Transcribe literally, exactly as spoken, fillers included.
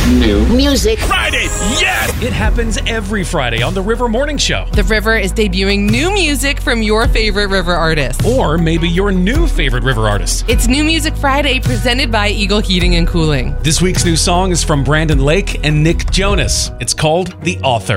New Music Friday. Yes! It happens every Friday on the River Morning Show. The River is debuting new music from your favorite River artists. Or maybe your new favorite River artist. It's New Music Friday, presented by Eagle Heating and Cooling. This week's new song is from Brandon Lake and Nick Jonas. It's called The Author.